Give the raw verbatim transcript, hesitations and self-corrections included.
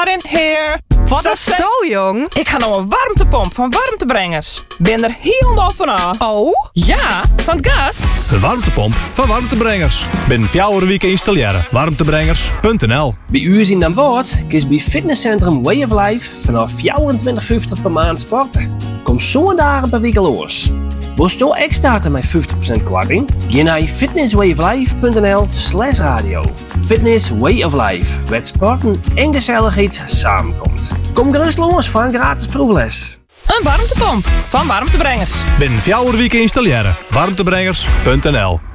in here. Wat een sto, jong. Ik ga nou een warmtepomp van Warmtebrengers. Ben er helemaal van af. Oh? Ja, van het gas. Een warmtepomp van Warmtebrengers. Binnen vier weken installeren. warmtebrengers punt n l. Bij u is in Dan Woord kies bij fitnesscentrum Way of Life vanaf vierentwintig vijftig per maand sporten. Kom zo'n dagen per week los. Wil je ook echt starten met vijftig procent korting? Ga naar fitnesswayoflife punt n l slash radio. Fitness Way of Life, waar sporten en gezelligheid samenkomt. Kom gerust los voor een gratis proefles. Een warmtepomp van Warmtebrengers. Binnen vier weken installeren. warmtebrengers punt n l.